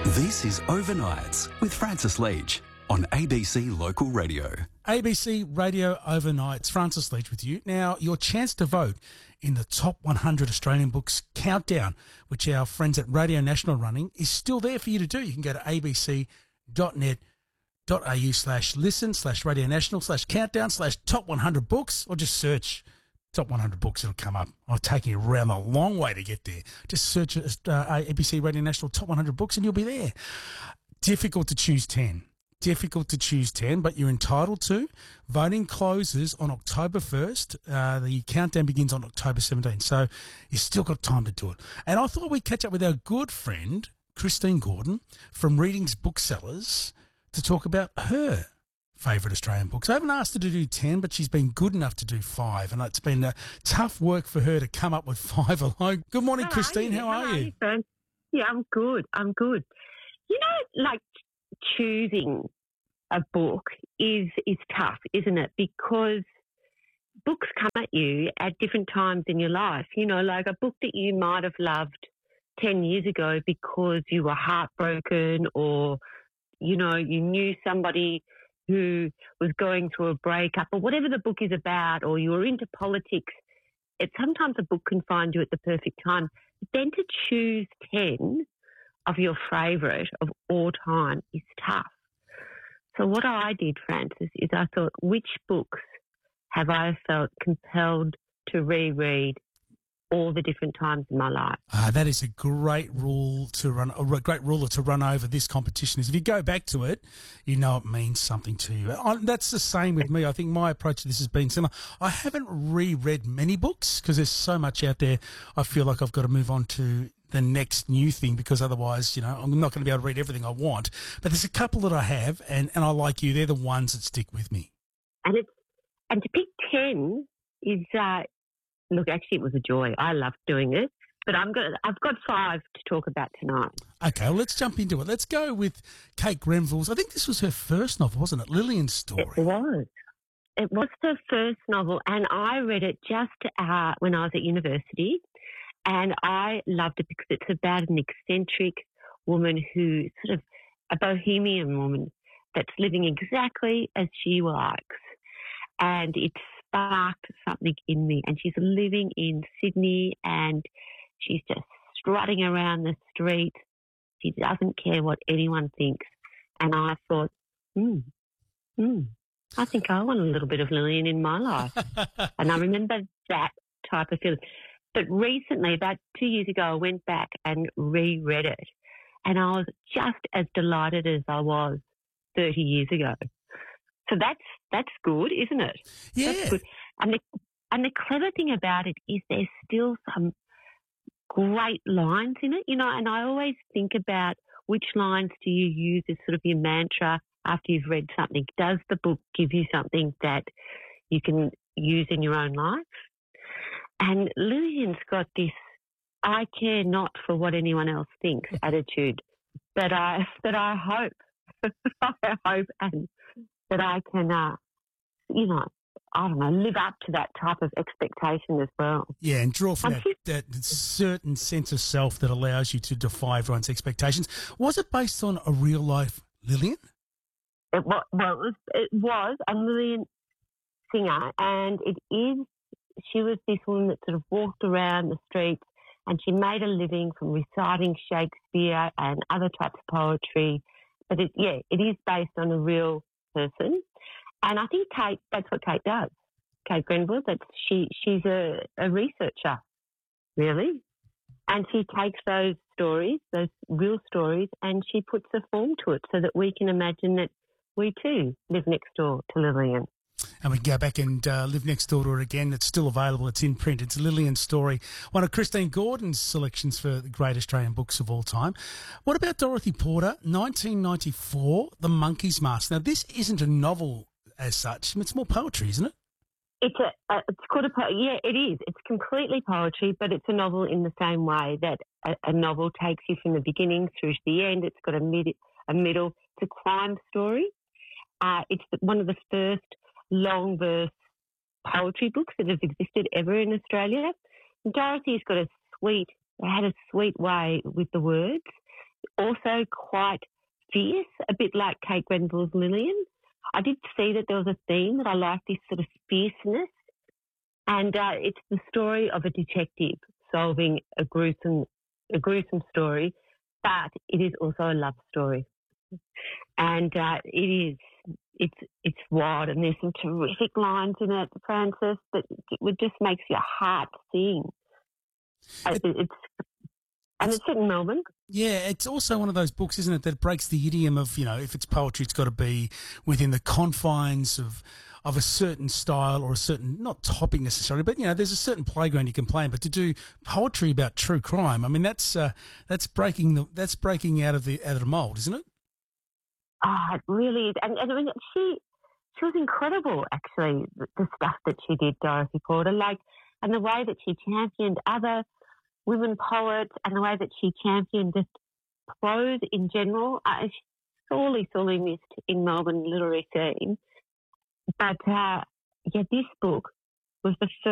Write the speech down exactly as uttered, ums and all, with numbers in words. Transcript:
This is Overnights with Francis Leach on A B C Local Radio. A B C Radio Overnights, Francis Leach with you. Now, your chance to vote in the top one hundred Australian books countdown, which our friends at Radio National are running, is still there for you to do. You can go to abc.net.au slash listen slash Radio National slash countdown slash top one hundred books, or just search top one hundred books. It'll come up. I've taken you around a long way to get there. Just search uh, A B C Radio National top one hundred books and you'll be there. Difficult to choose ten. Difficult to choose ten, but you're entitled to. Voting closes on October first. Uh, the countdown begins on October seventeenth, so you've still got time to do it. And I thought we'd catch up with our good friend, Christine Gordon, from Readings Booksellers, to talk about her favourite Australian books. I haven't asked her to do ten, but she's been good enough to do five, and it's been uh, tough work for her to come up with five alone. Good morning, How Christine. Are you? How are How you? Are you yeah, I'm good. I'm good. You know, like choosing a book is is tough, isn't it? Because books come at you at different times in your life. You know, like a book that you might have loved ten years ago because you were heartbroken, or, you know, you knew somebody who was going through a breakup, or whatever the book is about, or you were into politics. It sometimes a book can find you at the perfect time. But then to choose ten of your favourite of all time is tough. So what I did, Francis, is I thought, which books have I felt compelled to reread all the different times in my life? Ah, that is a great rule to run, a great ruler to run over this competition. Is if you go back to it, you know it means something to you. I, that's the same with me. I think my approach to this has been similar. I haven't reread many books because there's so much out there. I feel like I've got to move on to the next new thing, because otherwise, you know, I'm not going to be able to read everything I want. But there's a couple that I have, and, and I like you. They're the ones that stick with me. And it's and to pick ten is uh, look. Actually, it was a joy. I loved doing it. But I'm got I've got five to talk about tonight. Okay, well, let's jump into it. Let's go with Kate Grenville's. I think this was her first novel, wasn't it? Lillian's Story. It was. It was her first novel, and I read it just uh, when I was at university. And I loved it because it's about an eccentric woman who sort of a bohemian woman that's living exactly as she likes. And it sparked something in me. And she's living in Sydney and she's just strutting around the street. She doesn't care what anyone thinks. And I thought, hmm, hmm, I think I want a little bit of Lillian in my life. And I remember that type of feeling. But recently, about two years ago, I went back and reread it, and I was just as delighted as I was thirty years ago. So that's that's good, isn't it? Yeah. That's good. And the, and the clever thing about it is there's still some great lines in it, you know, and I always think about which lines do you use as sort of your mantra after you've read something. Does the book give you something that you can use in your own life? And Lillian's got this I care not for what anyone else thinks attitude that I that I hope I hope and that I can uh, you know, I don't know, live up to that type of expectation as well. Yeah, and draw from Um, that, that certain sense of self that allows you to defy everyone's expectations. Was it based on a real life Lillian? It was, well, it was, it was a Lillian singer, and it is. She was this woman that sort of walked around the streets, and she made a living from reciting Shakespeare and other types of poetry. But it, yeah, it is based on a real person. And I think Kate, that's what Kate does. Kate Grenville, that's she. She's a, a researcher, really, and she takes those stories, those real stories, and she puts a form to it so that we can imagine that we too live next door to Lillian. And we can go back and uh, live next door to her again. It's still available. It's in print. It's Lillian's Story, one of Christine Gordon's selections for the great Australian books of all time. What about Dorothy Porter, nineteen ninety-four, The Monkey's Mask? Now, this isn't a novel as such. It's more poetry, isn't it? It's a, uh, it's called a, po- yeah, it is. It's completely poetry, but it's a novel in the same way that a, a novel takes you from the beginning through to the end. It's got a mid, a middle. It's a crime story. Uh, it's one of the first long verse poetry books that have existed ever in Australia. And Dorothy's got a sweet, they had a sweet way with the words. also quite fierce, a bit like Kate Grenville's Lillian. I did see that there was a theme that I liked, this sort of fierceness. And uh, it's the story of a detective solving a gruesome, a gruesome story, but it is also a love story. And uh, it is, it's it's wild, and there's some terrific lines in it, Francis, that it just makes your heart sing. It, it's and it's set in Melbourne. Yeah, it's also one of those books, isn't it, that breaks the idiom of, you know, if it's poetry, it's got to be within the confines of of a certain style or a certain, not topic necessarily, but, you know, there's a certain playground you can play in. But to do poetry about true crime, I mean, that's uh, that's breaking the that's breaking out of the out of the mould, isn't it? Ah, oh, it really is. And, and I mean, she she was incredible, actually, the, the stuff that she did, Dorothy Porter, like, and the way that she championed other women poets and the way that she championed just prose in general. Uh, she's sorely, sorely missed in Melbourne literary scene. But, uh, yeah, this book was the first